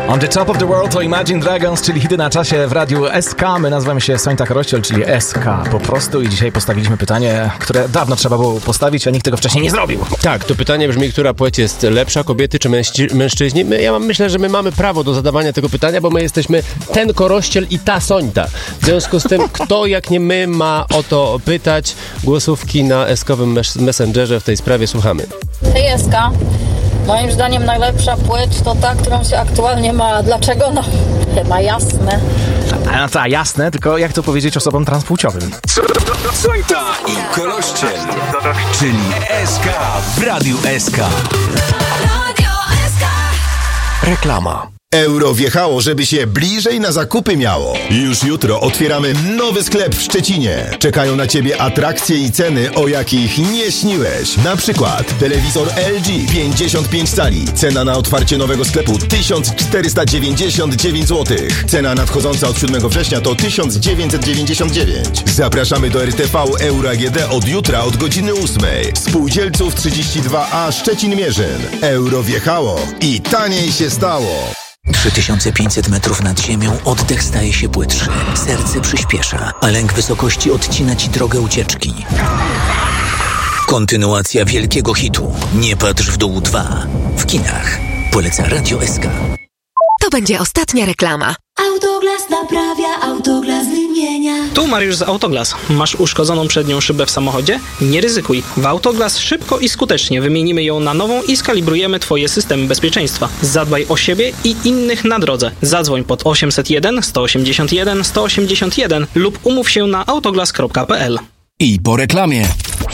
On the Top of the World to Imagine Dragons, czyli hity na czasie w radiu SK. My nazywamy się Sońta Karościel, czyli SK po prostu i dzisiaj postawiliśmy pytanie, które dawno trzeba było postawić, a nikt tego wcześniej nie zrobił. Tak, to pytanie brzmi, która płeć jest lepsza, kobiety czy mężczyźni? Myślę, że my mamy prawo do zadawania tego pytania, bo my jesteśmy ten Korościel i ta Sońta. W związku z tym, kto jak nie my ma o to pytać? Głosówki na S-kowym Messengerze w tej sprawie słuchamy. Hej SK. Moim zdaniem najlepsza płeć to ta, którą się aktualnie ma. Dlaczego? No, chyba jasne. A jasne, tylko jak to powiedzieć osobom transpłciowym? Sońta i Korościel, czyli SK w Radiu SK. Reklama. Euro wjechało, żeby się bliżej na zakupy miało. Już jutro otwieramy nowy sklep w Szczecinie. Czekają na Ciebie atrakcje i ceny, o jakich nie śniłeś. Na przykład telewizor LG 55 cali. Cena na otwarcie nowego sklepu 1499 zł. Cena nadchodząca od 7 września to 1999. Zapraszamy do RTV Euro AGD od jutra od godziny 8. Spółdzielców 32A Szczecin-Mierzyn. Euro wjechało i taniej się stało. 3500 metrów nad ziemią, oddech staje się płytszy, serce przyspiesza, a lęk wysokości odcina ci drogę ucieczki. Kontynuacja wielkiego hitu Nie patrz w dół 2 w kinach. Poleca Radio SK. To będzie ostatnia reklama. Autoglas naprawia, Autoglas wymienia. Tu Mariusz z Autoglas. Masz uszkodzoną przednią szybę w samochodzie? Nie ryzykuj. W Autoglas szybko i skutecznie wymienimy ją na nową i skalibrujemy Twoje systemy bezpieczeństwa. Zadbaj o siebie i innych na drodze. Zadzwoń pod 801 181 181 lub umów się na autoglas.pl. I po reklamie.